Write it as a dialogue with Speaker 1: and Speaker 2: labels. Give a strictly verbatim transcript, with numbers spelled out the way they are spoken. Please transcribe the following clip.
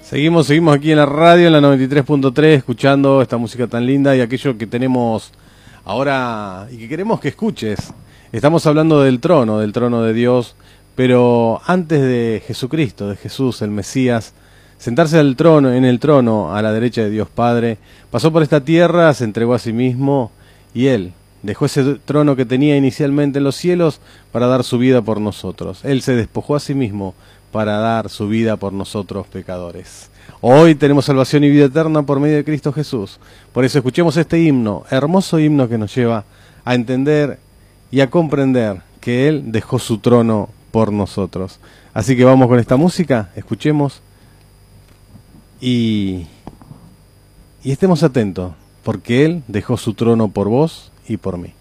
Speaker 1: Seguimos, seguimos aquí en la radio, en la noventa y tres punto tres, escuchando esta música tan linda y aquello que tenemos ahora y que queremos que escuches. Estamos hablando del trono, del trono de Dios, pero antes de Jesucristo, de Jesús, el Mesías, sentarse al trono, en el trono a la derecha de Dios Padre, pasó por esta tierra, se entregó a sí mismo y Él dejó ese trono que tenía inicialmente en los cielos para dar su vida por nosotros. Él se despojó a sí mismo para dar su vida por nosotros pecadores. Hoy tenemos salvación y vida eterna por medio de Cristo Jesús. Por eso escuchemos este himno, hermoso himno que nos lleva a entender y a comprender que Él dejó su trono por nosotros. Así que vamos con esta música, escuchemos y, y estemos atentos, porque Él dejó su trono por vos y por mí.